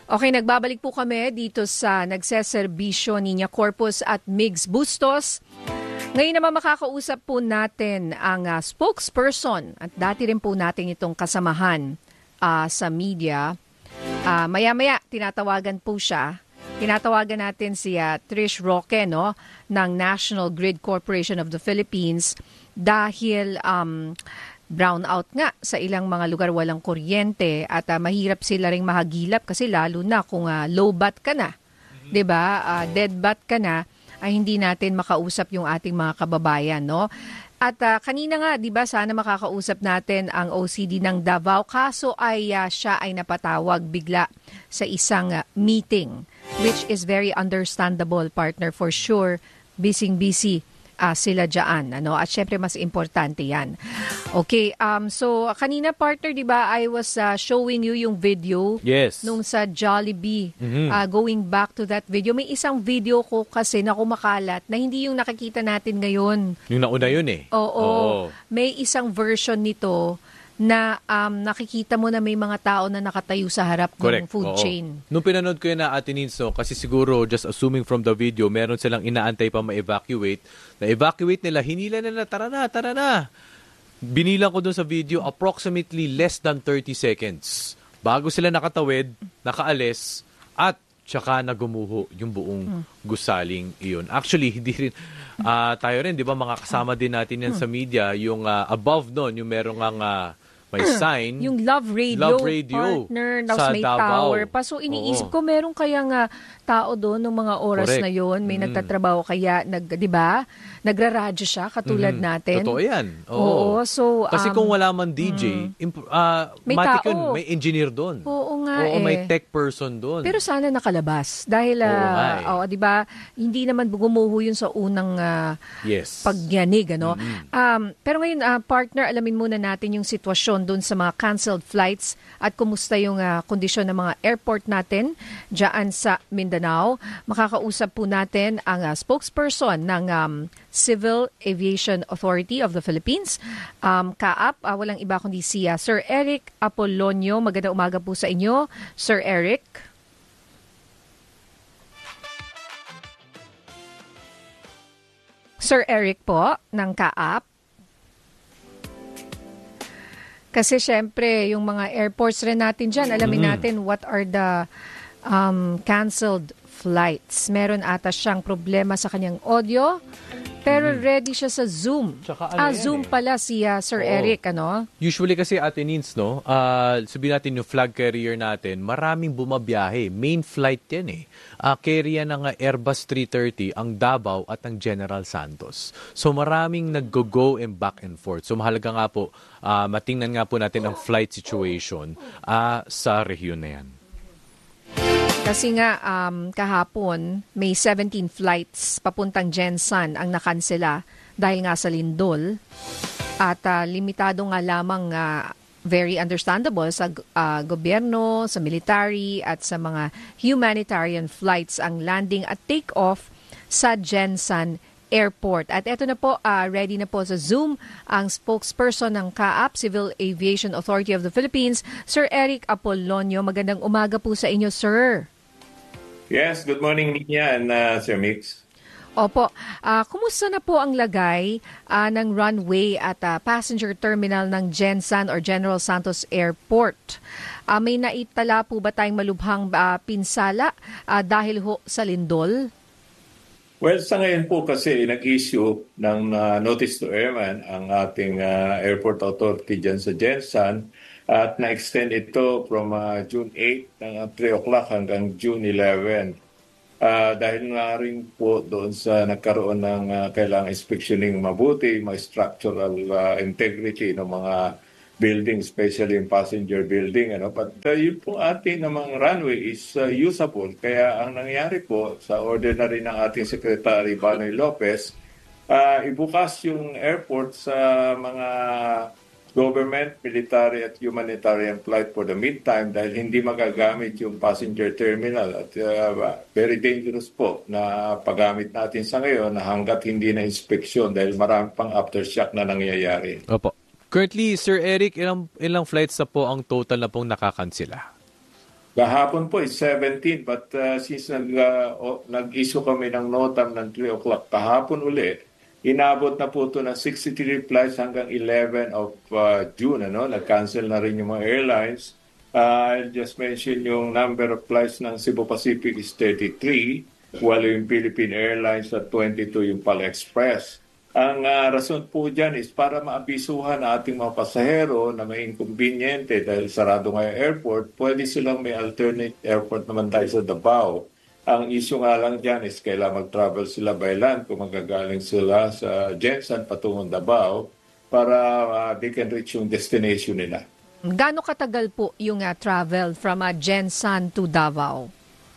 Okay, nagbabalik po kami dito sa nagseserbisyo Niña Corpus at Migs Bustos. Ngayon naman makakausap po natin ang spokesperson at dati rin po natin itong kasamahan sa media. Maya-maya, tinatawagan po siya. Tinatawagan natin si Trish Roque, no, ng National Grid Corporation of the Philippines dahil brownout nga sa ilang mga lugar walang kuryente at mahirap sila ring mahagilap kasi lalo na kung low bat ka na, 'di ba? Dead bat ka na, ay hindi natin makausap yung ating mga kababayan, no? At kanina nga, 'di ba, sana makakausap natin ang OCD ng Davao, kaso ay siya ay napatawag bigla sa isang meeting, which is very understandable, partner, for sure. Busy sila dyan, ano? At syempre mas importante yan. Okay, so kanina, partner, di ba, I was showing you yung video nung sa Jollibee. Going back to that video, may isang video ko kasi na kumakalat na hindi yung nakikita natin ngayon. Yung nauna yun eh. Oo. May isang version nito na nakikita mo na may mga tao na nakatayo sa harap ng food chain. Nung pinanood ko yun na Ate Ninso, kasi siguro just assuming from the video, meron silang inaantay pa ma-evacuate. Na-evacuate nila, hinila nila, tara na. Binilang ko dun sa video, approximately less than 30 seconds. Bago sila nakatawid, nakaalis, at tsaka nagumuho yung buong gusaling iyon. Actually, hindi rin, tayo rin, di ba, mga kasama din natin yan sa media, yung above nun, yung merong may sign. Yung Love Radio, partner, sa may Davao. tower pa. So iniisip ko, meron kayang tao doon ng mga oras na yon, may nagtatrabaho kaya, di ba? Nagraradyo siya, katulad natin. Totoo yan. Oo. So, kasi kung wala man DJ, may matik tao. yun, may engineer doon. Oo nga may tech person doon. Pero sana nakalabas. Dahil, di ba, hindi naman gumuho yun sa unang pagyanig, ano? Pero ngayon, partner, alamin muna natin yung sitwasyon doon sa mga canceled flights at kumusta yung kondisyon ng mga airport natin dyan sa Mindanao. Makakausap po natin ang spokesperson ng Civil Aviation Authority of the Philippines, CAAP, walang iba kundi si Sir Eric Apolonio. Magandang umaga po sa inyo, Sir Eric. Sir Eric po, ng CAAP. Kasi syempre, yung mga airports rin natin dyan, alamin natin what are the canceled flights. Meron ata siyang problema sa kanyang audio, pero ready siya sa Zoom. Zoom pala si Sir Eric, ano? Usually kasi, Ate Nins, no? Sabihin natin yung flag carrier natin, maraming bumabiyahe. Main flight yan eh. Carrier ng Airbus 330, ang Davao at ang General Santos. So maraming nag-go and back and forth. So mahalaga nga po, matingnan nga po natin ang flight situation sa rehiyon na yan. Kasi nga kahapon may 17 flights papuntang Jensan ang nakansela dahil nga sa lindol at limitado nga lamang very understandable sa gobyerno, sa military at sa mga humanitarian flights ang landing at take-off sa Jensan Airport. At eto na po, ready na po sa Zoom ang spokesperson ng CAAP, Civil Aviation Authority of the Philippines, Sir Eric Apolonio. Magandang umaga po sa inyo, sir. Yes, good morning, Ninya and Sir Mix. Opo. Kumusta na po ang lagay ng runway at passenger terminal ng Jensan or General Santos Airport? May naitala po ba tayong malubhang pinsala dahil sa lindol? Well, sa ngayon po kasi nag-issue ng notice to airman ang ating airport authority dyan sa Jensan at na-extend ito from June 8 ng 3 o'clock hanggang June 11. Dahil nga rin po doon sa nagkaroon ng kailangang inspectioning mabuti, mga structural integrity ng mga building, especially yung passenger building. But yun po ating namang runway is usable. Kaya ang nangyari po sa order na rin ng ating Secretary Banoy Lopez, ibukas yung airport sa mga government, military at humanitarian flight for the meantime dahil hindi magagamit yung passenger terminal at very dangerous po na paggamit natin sa ngayon na hanggat hindi na inspeksyon dahil marami pang aftershock na nangyayari. Opo. Currently, Sir Eric, ilang flights na po ang total na pong nakakansela? Kahapon po is 17 but since nag-issue kami ng notam ng 3 o'clock kahapon uli, inabot na po ito ng 63 flights hanggang 11 of June. Nag-cancel na rin yung mga airlines. I'll just mention yung number of flights ng Cebu Pacific is 33, while yung Philippine Airlines at 22 yung PAL Express. Ang rason po dyan is para maabisuhan ang ating mga pasahero na may inconveniente dahil sarado nga yung airport, pwede silang may alternate airport naman tayo sa Davao. Ang issue nga lang dyan is kailangan mag-travel sila by land kung magagaling sila sa Jensan patungong Davao para they can reach yung destination nila. Gaano katagal po yung travel from Jensan to Davao?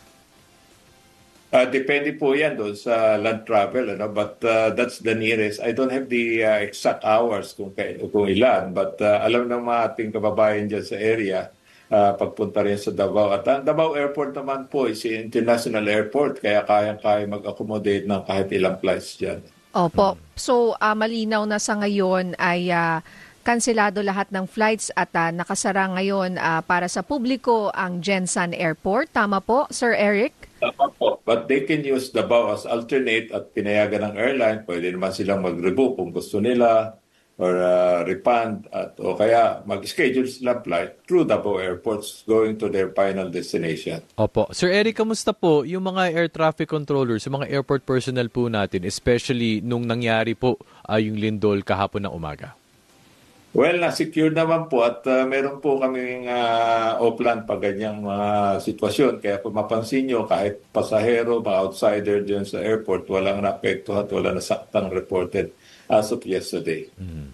Depende po yan doon sa land travel, but that's the nearest. I don't have the exact hours kung ilan, but alam ng mga ating kababayan dyan sa area, pagpunta rin sa Davao. At ang Davao Airport naman po is international airport, kaya kayang-kaya mag-accommodate ng kahit ilang flights dyan. Opo. So, malinaw na sa ngayon ay kanselado lahat ng flights at nakasara ngayon para sa publiko ang Jensan Airport. Tama po, Sir Eric? Tama po. But they can use Davao as alternate at pinayagan ng airline. Pwede naman silang mag-rebook kung gusto nila or refund o kaya mag-schedule sila flight through Davao airports going to their final destination. Opo. Sir Eric, kamusta po yung mga air traffic controllers, yung mga airport personnel po natin, especially nung nangyari po yung lindol kahapon ng umaga? Well, na-secure naman po at meron po kaming offline pa ganyang mga sitwasyon. Kaya kung mapansin nyo, kahit pasahero, mga outsider dyan sa airport, walang naapekto at walang nasaktang reported as of yesterday.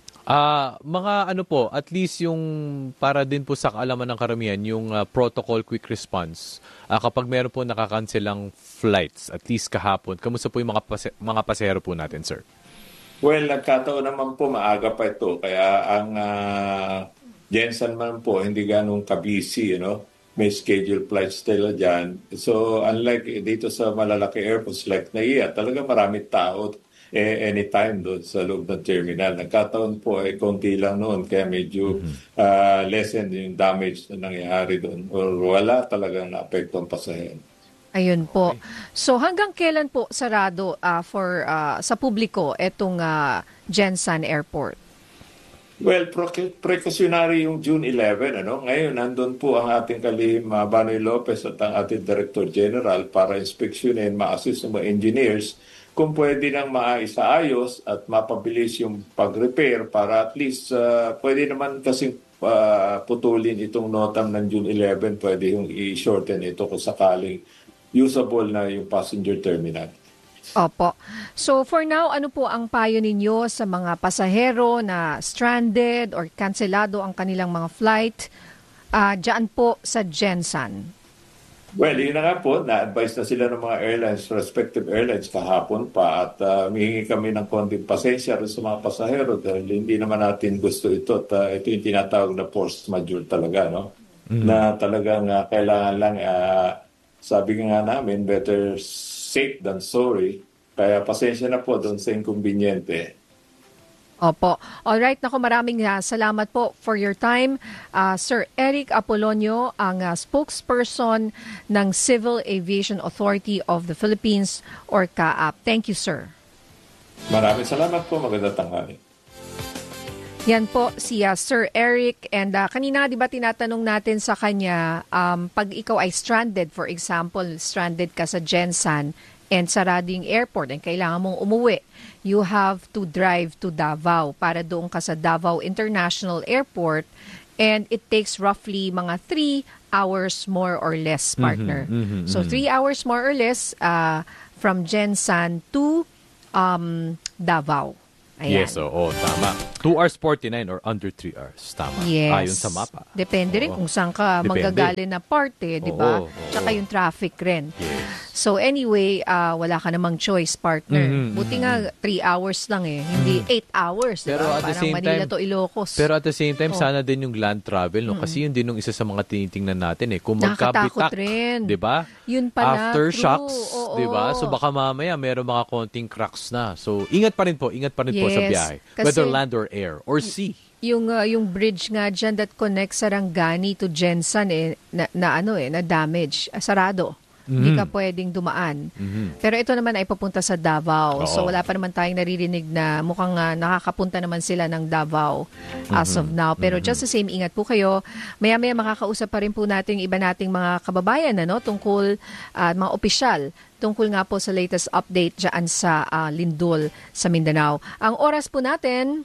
Mga ano po, at least yung para din po sa kaalaman ng karamihan, yung protocol quick response, kapag meron po nakakanselang flights, at least kahapon, kamusta po yung mga pasahero po natin, sir? Well, nagkataon naman po maaga pa ito. Kaya ang Jensan man po, hindi ganong kabisi, May scheduled flights sila dyan. So, unlike dito sa malalaki airports like NAIA, talaga maraming tao anytime doon sa loob ng terminal. Nagkataon po ay konti lang noon, kaya medyo lessen yung damage na nangyari doon. Or wala talagang naapekto ang pasahero. Ayun po. So hanggang kailan po sarado sa publiko itong Jensan Airport? Well, precautionary yung June 11. Ngayon, nandun po ang ating kalihim Banoy Lopez at ang ating Director General para inspeksyonin, ma-assist ng mga engineers kung pwede nang maisaayos at mapabilis yung pag-repair para at least pwede naman kasing putulin itong notam ng June 11. Pwede yung i-shorten ito kung sakaling usable na yung passenger terminal. Opo. So for now, ano po ang payo ninyo sa mga pasahero na stranded or kanselado ang kanilang mga flight dyan po sa Jensan? Well, yun na nga po, na-advise na sila ng mga airlines, respective airlines kahapon pa at humingi kami ng konting pasensya rin sa mga pasahero dahil hindi naman natin gusto ito at ito yung tinatawag na force majeure talaga, na talagang kailangan lang sabi nga namin, better safe than sorry. Kaya pasensya na po doon sa inconveniente. Opo. Alright, naku, maraming salamat po for your time. Sir Eric Apolonio, ang spokesperson ng Civil Aviation Authority of the Philippines or CAAP. Thank you, sir. Maraming salamat po. Magandang tanghali. Yan po si Sir Eric and kanina di ba tinatanong natin sa kanya pag ikaw ay stranded, for example, stranded ka sa Jensan and sarado yung airport and kailangan mong umuwi, you have to drive to Davao para doon ka sa Davao International Airport and it takes roughly mga 3 hours more or less, partner. So 3 hours more or less from Jensan to Davao. Ayan. Yes, tama. 2 hours 49 or under 3 hours. Tama. Yes. Ayon sa mapa. Depende rin kung saan ka magagalin na parte, di ba? Tsaka yung traffic rin. Yes. So anyway, wala ka namang choice, partner. Buti nga 3 hours lang hindi 8 hours. Pero diba? at the Parang same Manila time, to Ilocos. Pero at the same time, sana din yung land travel, Kasi yun din yung isa sa mga tinitingnan natin Kung Nakakatakot magkabitak, rin. di ba? Yun pala, Aftershocks, true. di ba? So baka mamaya meron mga konting cracks na. So ingat pa rin po sa biyahe. Kasi, Whether land or air or sea. Yung bridge nga dyan that connects Sarangani to Jensan na damage, sarado. Hindi ka pwedeng dumaan. Pero ito naman ay papunta sa Davao. So wala pa naman tayong naririnig na mukhang nakakapunta naman sila ng Davao as of now. Pero just the same, ingat po kayo. Maya-maya makakausap pa rin po natin yung iba nating mga kababayan tungkol mga opisyal tungkol nga po sa latest update dyan sa Lindol sa Mindanao. Ang oras po natin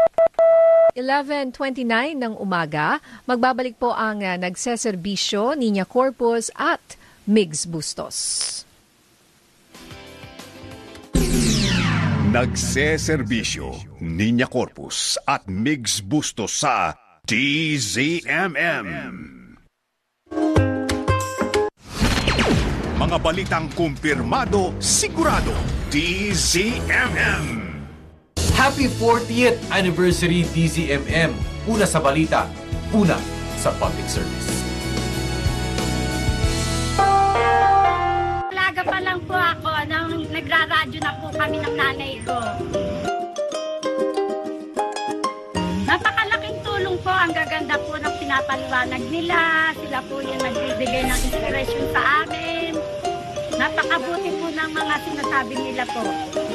11:29 ng umaga. Magbabalik po ang nagseserbisyo Niña Corpus at Migs Bustos. Nagseserbisyo Niña Corpus at Migs Bustos sa DZMM. Mga balitang kumpirmado, sigurado. DZMM. Happy 40th anniversary DZMM. Una sa balita, una sa public service. Alaga pa lang po ako nang nagraradyo na po kami ng nanay ko. Napakalaking tulong po, ang gaganda po ng pinapaliwanag nila. Sila po yung nagbibigay ng inspiration sa amin. Napakabuti po ng mga sinasabi nila po.